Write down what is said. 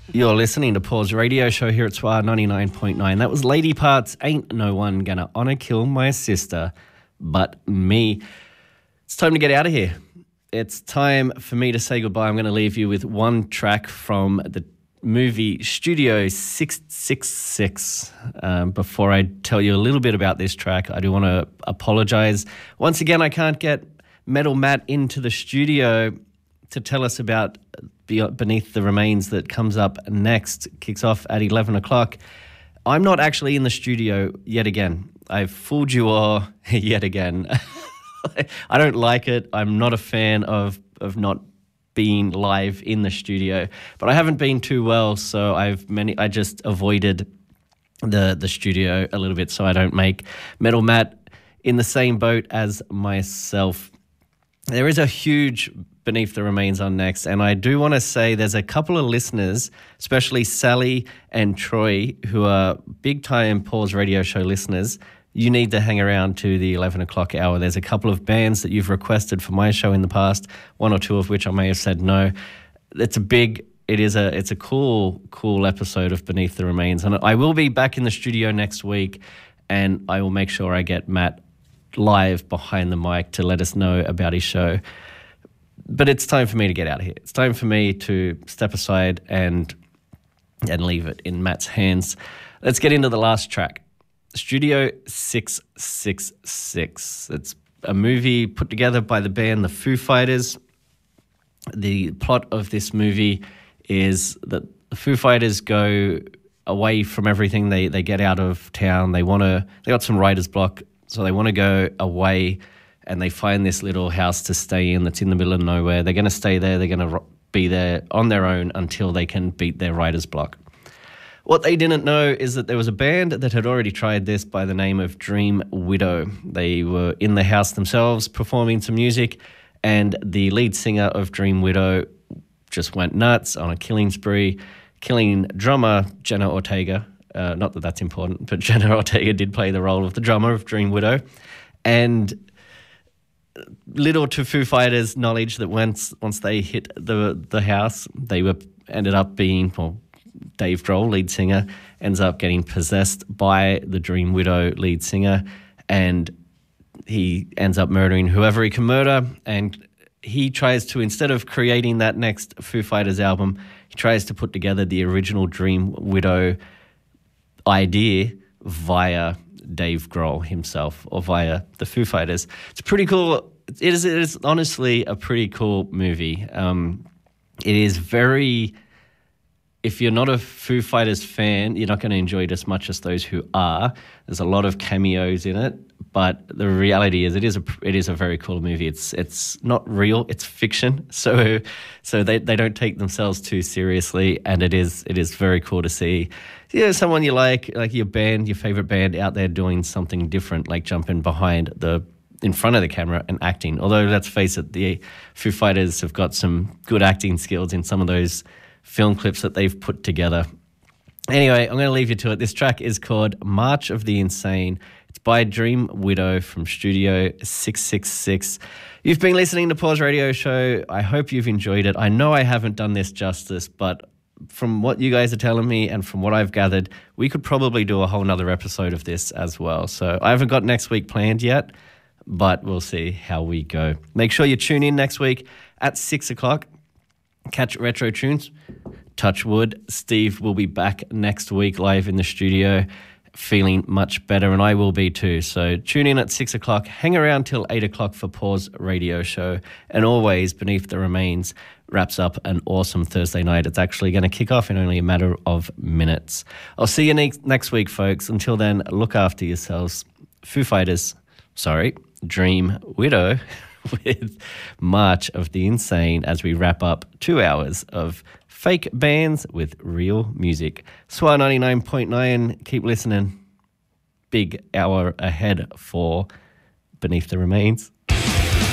You're listening to Paul's radio show here at SWR 99.9. That was Lady Parts, Ain't No One Gonna Honor Kill My Sister But Me. It's time to get out of here. It's time for me to say goodbye. I'm going to leave you with one track from the movie Studio 666. Before I tell you a little bit about this track, I do want to apologise. Once again, I can't get Metal Matt into the studio to tell us about Beneath the Remains that comes up next, kicks off at 11 o'clock. I'm not actually in the studio yet again. I've fooled you all yet again. I don't like it. I'm not a fan of not being live in the studio, but I haven't been too well, so I just avoided the studio a little bit so I don't make Metal Matt in the same boat as myself. There is a huge Beneath the Remains on next, and I do want to say there's a couple of listeners, especially Sally and Troy, who are big-time Paul's radio show listeners. You need to hang around to the 11 o'clock hour. There's a couple of bands that you've requested for my show in the past, one or two of which I may have said no. It's a cool episode of Beneath the Remains, and I will be back in the studio next week, and I will make sure I get Matt live behind the mic to let us know about his show. But it's time for me to get out of here. It's time for me to step aside and leave it in Matt's hands. Let's get into the last track, Studio 666. It's a movie put together by the band The Foo Fighters. The plot of this movie is that the Foo Fighters go away from everything. They get out of town. They got some writer's block, so they want to go away, and they find this little house to stay in that's in the middle of nowhere. They're going to stay there. They're going to be there on their own until they can beat their writer's block. What they didn't know is that there was a band that had already tried this by the name of Dream Widow. They were in the house themselves performing some music, and the lead singer of Dream Widow just went nuts on a killing spree, killing drummer Jenna Ortega. Not that that's important, but Jenna Ortega did play the role of the drummer of Dream Widow. And little to Foo Fighters' knowledge that once they hit the house, they ended up being, Dave Grohl, lead singer, ends up getting possessed by the Dream Widow lead singer, and he ends up murdering whoever he can murder. And he tries to, instead of creating that next Foo Fighters album, he tries to put together the original Dream Widow idea via Dave Grohl himself or via the Foo Fighters. It's pretty cool. It is honestly a pretty cool movie. It is very... If you're not a Foo Fighters fan, you're not going to enjoy it as much as those who are. There's a lot of cameos in it, but the reality is it is a very cool movie. It's not real, it's fiction. So they don't take themselves too seriously, and it is very cool to see. Someone you like your band, your favorite band out there doing something different, like jumping in front of the camera and acting. Although let's face it, the Foo Fighters have got some good acting skills in some of those film clips that they've put together. Anyway, I'm going to leave you to it. This track is called March of the Insane. It's by Dream Widow from Studio 666. You've been listening to Paul's radio show. I hope you've enjoyed it. I know I haven't done this justice, but from what you guys are telling me and from what I've gathered, we could probably do a whole nother episode of this as well. So I haven't got next week planned yet, but we'll see how we go. Make sure you tune in next week at 6 o'clock. Catch Retro Tunes. Touch wood, Steve will be back next week live in the studio, feeling much better, and I will be too. So tune in at 6 o'clock, hang around till 8 o'clock for Paul's radio show, and always Beneath the Remains wraps up an awesome Thursday night. It's actually going to kick off in only a matter of minutes. I'll see you next week, folks. Until then, look after yourselves. Dream Widow with March of the Insane as we wrap up 2 hours of fake bands with real music. SWR 99.9, keep listening. Big hour ahead for Beneath the Remains.